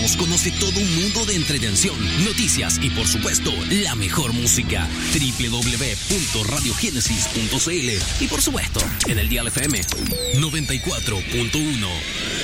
Ramos conoce todo un mundo de entretención, noticias y por supuesto la mejor música. www.radiogenesis.cl y por supuesto en el dial FM 94.1.